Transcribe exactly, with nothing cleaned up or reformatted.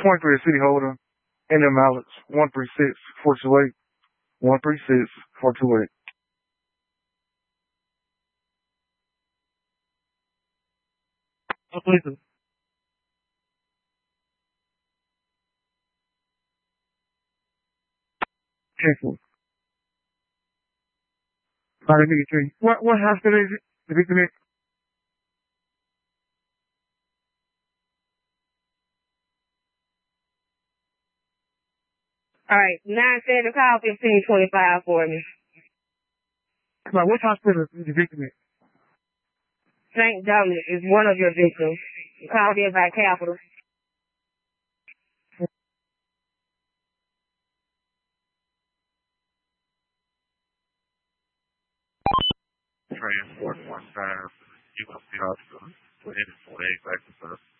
twenty-three at City Holder, and them outlets. one three six, four two eight. one three six, four two eight. Oh, please. Careful. All right, nigga, three. What, what hospital is it? The victim is? All right, nine seven, call fifteen twenty-five for me. Like, which hospital is the victim is? Saint Dominic is one of your victims. Call there by capital. Transport one five, you must be hospital. Twenty four eight back to